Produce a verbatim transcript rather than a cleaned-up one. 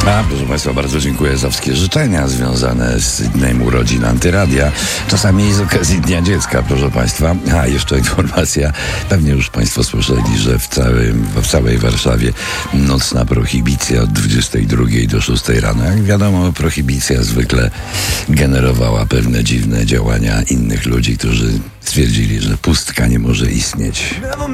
A, proszę Państwa, bardzo dziękuję za wszystkie życzenia związane z dniem urodzin Antyradia. Czasami z okazji Dnia Dziecka, proszę Państwa. A, jeszcze informacja. Pewnie już Państwo słyszeli, że w, całym, w całej Warszawie nocna prohibicja od dwudziestej drugiej do szóstej rano. Jak wiadomo, prohibicja zwykle generowała pewne dziwne działania innych ludzi, którzy stwierdzili, że pustka nie może istnieć.